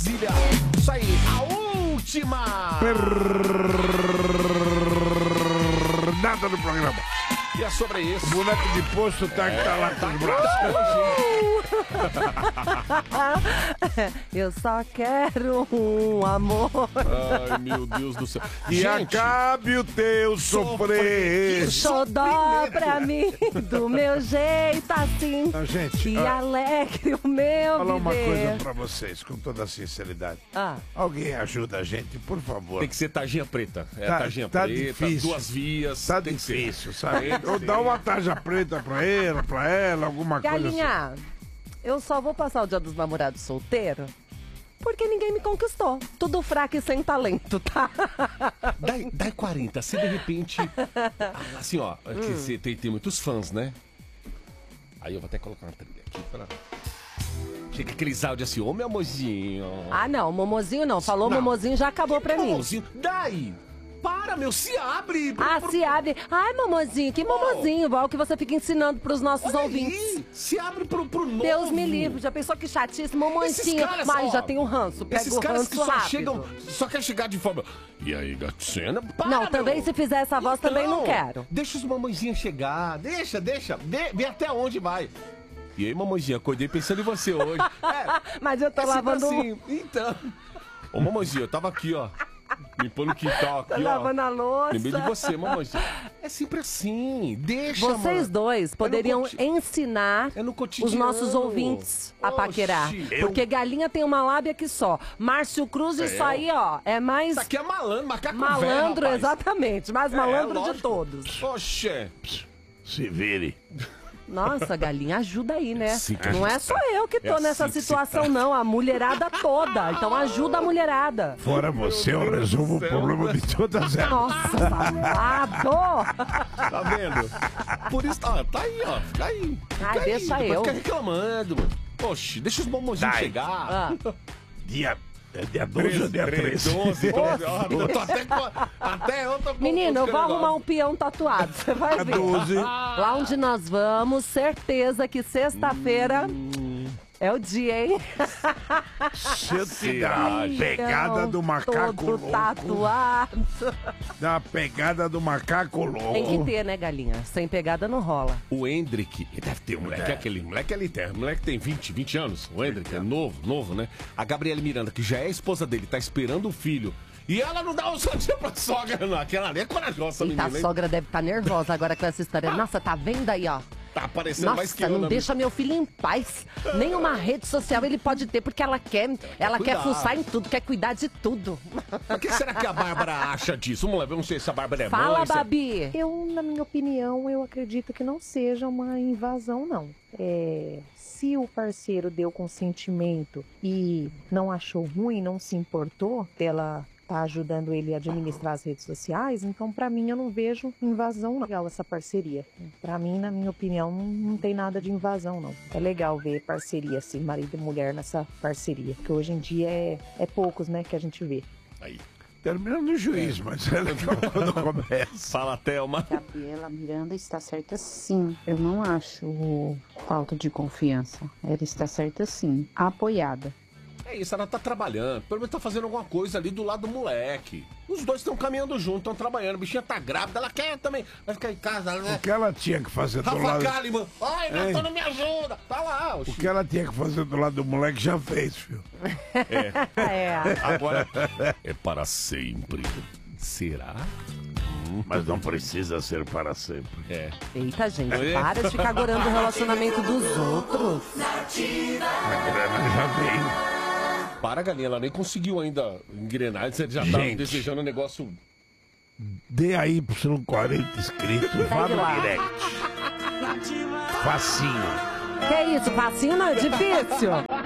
Brasília. Isso aí, a última! Nada do programa. E é sobre isso. O boneco de posto tá lá com os braços. Eu só quero um amor. Ai, meu Deus do céu. E acabe o teu sofrer. Xodó pra mim, do meu jeito assim. Não, gente, e ó, alegre o meu falar uma viver. coisa pra vocês, com toda a sinceridade. Ah. Alguém ajuda a gente, por favor. Tem que ser tarjinha preta. É Tá- tarjinha tá preta, difícil. 2 vias. Tá tem que ser. difícil, sabe? Tem que Ou ser. dá uma tarja preta pra ela, alguma coisa assim. Galinha, eu só vou passar o dia dos namorados solteiro porque ninguém me conquistou. Tudo fraco e sem talento, tá? Dá 40, se de repente. Assim, ó, que você tem muitos fãs, né? Aí eu vou até colocar uma trilha aqui pra. Chega aqueles áudios assim, ô meu amorzinho. Ah, não, momozinho não. Falou Não. momozinho, já acabou pra mim. Momozinho, daí! Para, meu, se abre! Ah, se abre. Ai, momozinho, que momozinho. Igual que você fica ensinando pros nossos Olha ouvintes. aí, se abre pro novo. Deus me livre, já pensou que chatice, Esses momoncinho. caras, Mas ó, já tem um ranço, pega Esses o caras ranço que só rápido. chegam, só quer chegar de forma. E aí, gatinha? Para, Não, também meu. se fizer essa voz, também não quero. Deixa os mamãezinhos chegar, deixa, vê até onde vai. E aí, mamãezinha, acordei pensando em você hoje. Mas eu tô sempre lavando assim. Então. Ô, mamãezinha, eu tava aqui, ó. Limpando o quintal aqui, Tô ó. lavando a louça. Lembrei de você, mamãezinha. É sempre assim. Deixa, Vocês mano. dois poderiam ensinar É no os cotidiano. nossos ouvintes a Oxi. paquerar. Porque galinha tem uma lábia que só. Márcio Cruz, isso aí, ó, é mais Isso aqui é malandro, macaco malandro, velho, rapaz. exatamente. Mais malandro de lógico. todos. Oxê. Se vire. Nossa, galinha, ajuda aí, né? assim que a Não gente é só eu que tô assim nessa que se situação, trata. não. A mulherada toda. Então ajuda a mulherada. Fora você, eu resolvo o problema de todas elas. Nossa, safado! Tá vendo? Por isso, tá aí, ó. Fica aí. Ai, deixa depois eu. Fica reclamando, mano. Oxe, deixa os bombonzinhos Dai. chegar. Ah, Dia 12 ou dia 13? 12. Ó, eu tô até eu tô com menino, eu vou arrumar negócio. um peão tatuado. Você vai ver. 12. Lá onde nós vamos, certeza que sexta-feira é o dia, hein? Se eu te dar a pegada do macaco Todo louco. tatuado. Dá a pegada do macaco Tem que louco. ter, né, galinha? Sem pegada não rola. O Hendrick, ele deve ter um moleque, aquele moleque ali tem, o moleque tem 20 anos, o Hendrick é novo, né? A Gabriela Miranda, que já é a esposa dele, tá esperando o filho. E ela não dá um santinho pra sogra, não. Aquela ali é corajosa, Eita, menina, a hein? sogra deve estar nervosa agora com essa história. Nossa, tá vendo aí, ó? Tá parecendo mais que Nossa, eu. não deixa meu filho em paz. Nenhuma rede social ele pode ter, porque ela quer cuidar. fuçar em tudo, quer cuidar de tudo. O que será que a Bárbara acha disso? Vamos lá, vamos ver se a Bárbara é Fala, mãe. se é- Babi. Eu, na minha opinião, eu acredito que não seja uma invasão, não. Se o parceiro deu consentimento e não achou ruim, não se importou dela tá ajudando ele a administrar as redes sociais, então pra mim eu não vejo invasão não. Legal essa parceria. Pra mim, na minha opinião, não tem nada de invasão não. É legal ver parceria assim, marido e mulher nessa parceria, porque hoje em dia é poucos, né, que a gente vê. Aí. Termina no juiz, mas é legal quando começa. Fala, Thelma. Gabriela Miranda está certa sim. Eu não acho falta de confiança. Ela está certa sim. Apoiada. É isso, ela tá trabalhando. Pelo menos tá fazendo alguma coisa ali do lado do moleque. Os dois estão caminhando juntos, estão trabalhando. A bichinha tá grávida, ela quer também. Vai ficar em casa, né? O que ela tinha que fazer do Rafa lado... Kalimann. Ai, Natal não me ajuda. Tá lá, O que ela tinha que fazer do lado do moleque já fez, filho. Agora é para sempre. Será? Mas não precisa ser para sempre. É. Eita, gente, para de ficar gorando o relacionamento dos outros. A grana já veio. Para, galinha, ela nem conseguiu ainda engrenar. Você já tá Gente. desejando um negócio. Dê aí pro seu 40 inscritos, vá no lá. direct. Facinho. Que isso, facinho não é difícil?